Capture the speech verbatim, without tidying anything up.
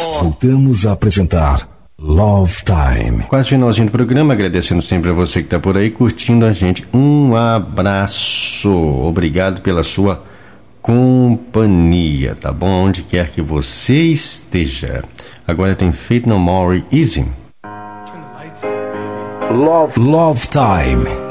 Voltamos a apresentar Love Time. Quase finalzinho do programa, agradecendo sempre a você que está por aí curtindo a gente. Um abraço, obrigado pela sua companhia, tá bom? Onde quer que você esteja. Agora tem Faith No More Easy. Love, Love Time.